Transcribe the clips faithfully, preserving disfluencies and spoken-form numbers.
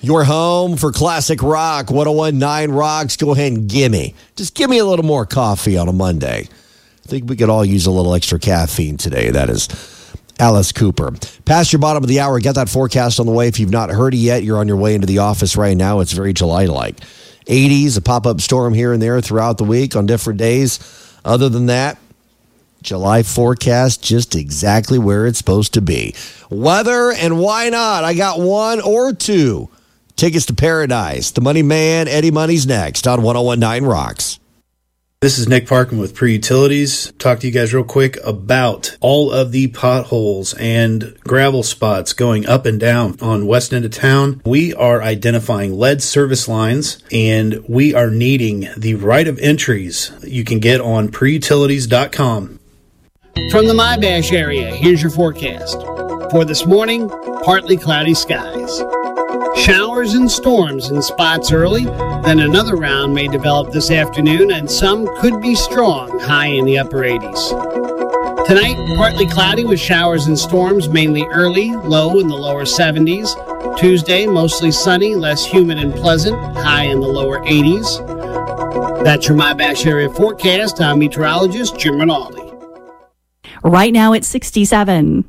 Your home for classic rock, one oh one point nine Rocks. Go ahead and gimme. Just give me a little more coffee on a Monday. I think we could all use a little extra caffeine today. That is Alice Cooper. Past your bottom of the hour, get that forecast on the way. If you've not heard it yet, you're on your way into the office right now. It's very July-like. eighties, a pop-up storm here and there throughout the week on different days. Other than that, July forecast just exactly where it's supposed to be. Weather and why not? I got one or two tickets to paradise. The Money Man, Eddie Money's next on one oh one point nine Rocks. This is Nick Parkin with Pre-Utilities. Talk to you guys real quick about all of the potholes and gravel spots going up and down on west end of town. We are identifying lead service lines, and we are needing the right of entries you can get on pre utilities dot com. From the Mybash area, here's your forecast. For this morning, partly cloudy skies. Showers and storms in spots early, then another round may develop this afternoon, and some could be strong, high in the upper eighties. Tonight, partly cloudy with showers and storms, mainly early, low in the lower seventies. Tuesday, mostly sunny, less humid and pleasant, high in the lower eighties. That's your Mybash area forecast. I'm meteorologist Jim Rinaldi. Right now it's sixty-seven.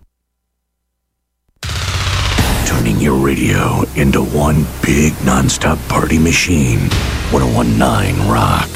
Turning your radio into one big nonstop party machine. one oh one point nine Rocks.